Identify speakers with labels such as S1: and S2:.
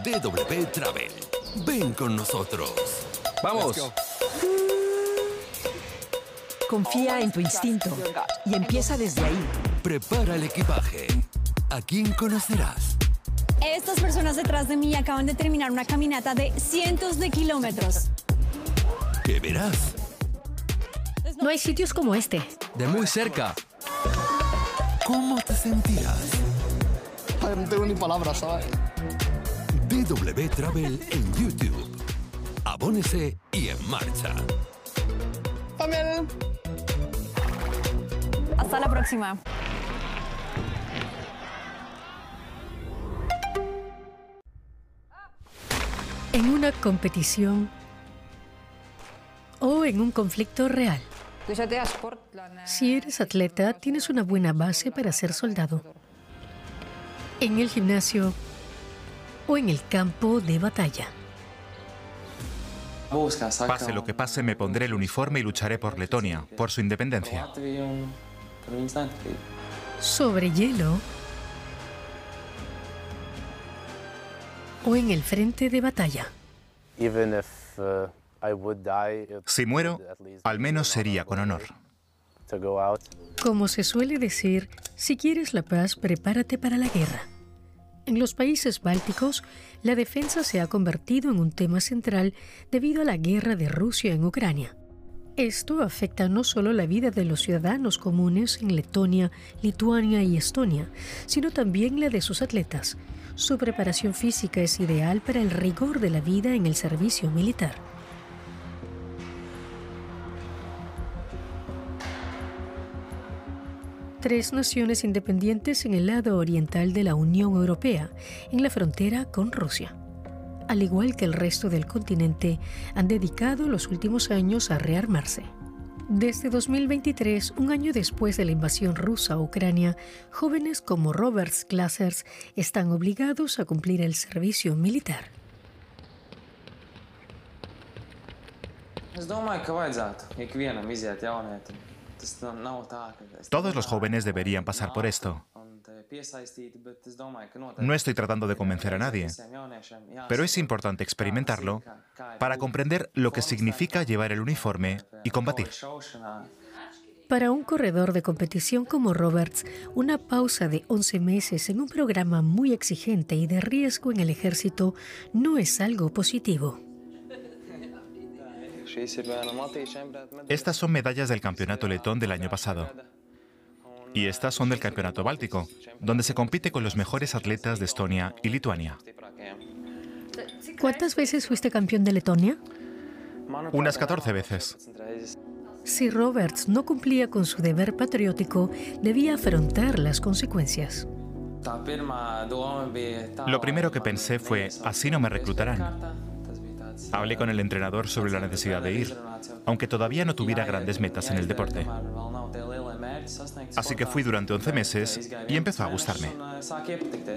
S1: DW Travel. Ven con nosotros. ¡Vamos!
S2: Confía en tu instinto y empieza desde ahí.
S1: Prepara el equipaje. ¿A quién conocerás?
S3: Estas personas detrás de mí acaban de terminar una caminata de cientos de kilómetros.
S1: ¿Qué verás?
S4: No hay sitios como este.
S5: De muy cerca.
S1: ¿Cómo te sentirás?
S6: Ay, no tengo ni palabras, ¿sabes?
S1: DW Travel en YouTube. Abónese y en marcha.
S3: Hasta la próxima.
S4: En una competición o en un conflicto real. Si eres atleta, tienes una buena base para ser soldado. En el gimnasio o en el campo de batalla.
S7: Pase lo que pase, me pondré el uniforme y lucharé por Letonia, por su independencia.
S4: Sobre hielo o en el frente de batalla.
S7: Si muero, al menos sería con honor.
S4: Como se suele decir, si quieres la paz, prepárate para la guerra. En los países bálticos, la defensa se ha convertido en un tema central debido a la guerra de Rusia en Ucrania. Esto afecta no solo la vida de los ciudadanos comunes en Letonia, Lituania y Estonia, sino también la de sus atletas. Su preparación física es ideal para el rigor de la vida en el servicio militar. Tres naciones independientes en el lado oriental de la Unión Europea, en la frontera con Rusia. Al igual que el resto del continente, han dedicado los últimos años a rearmarse. Desde 2023, un año después de la invasión rusa a Ucrania, jóvenes como Robert Glasers están obligados a cumplir el servicio militar.
S7: Todos los jóvenes deberían pasar por esto. No estoy tratando de convencer a nadie, pero es importante experimentarlo para comprender lo que significa llevar el uniforme y combatir.
S4: Para un corredor de competición como Roberts, una pausa de 11 meses en un programa muy exigente y de riesgo en el ejército no es algo positivo.
S7: Estas son medallas del campeonato letón del año pasado. Y estas son del campeonato báltico, donde se compite con los mejores atletas de Estonia y Lituania.
S4: ¿Cuántas veces fuiste campeón de Letonia?
S7: Unas 14 veces.
S4: Si Roberts no cumplía con su deber patriótico, debía afrontar las consecuencias.
S7: Lo primero que pensé fue, así no me reclutarán. Hablé con el entrenador sobre la necesidad de ir, aunque todavía no tuviera grandes metas en el deporte. Así que fui durante 11 meses y empezó a gustarme.